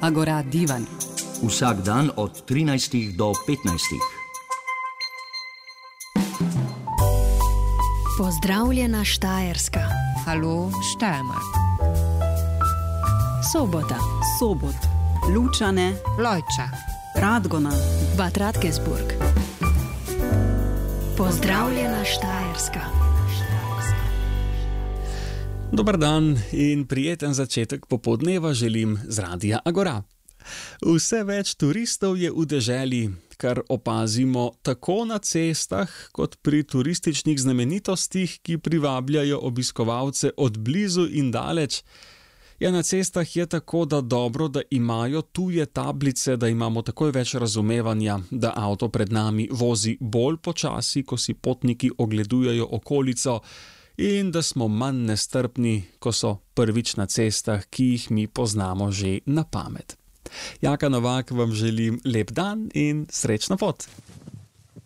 Agora divan. Vsak dan od 13 do 15. Pozdravljena Štajerska. Halo Steiermark. Sobota. Sobot. Lučane. Lojča. Radgona. Bad Radkersburg. Pozdravljena Štajerska. Dobar dan in prijeten začetek popoldneva želim z Radia Agora. Vse več turistov je v deželi, kar opazimo tako na cestah kot pri turističnih znamenitostih, ki privabljajo obiskovalce od blizu in daleč. Ja, na cestah je tako, da dobro, da imajo tuje tablice, da imamo takoj več razumevanja, da avto pred nami vozi bolj počasi, ko si potniki ogledujejo okolico, in da smo manj nestrpni, ko so prvič na cestah, ki jih mi poznamo že na pamet. Jaka Novak vam želim lep dan in srečno pot!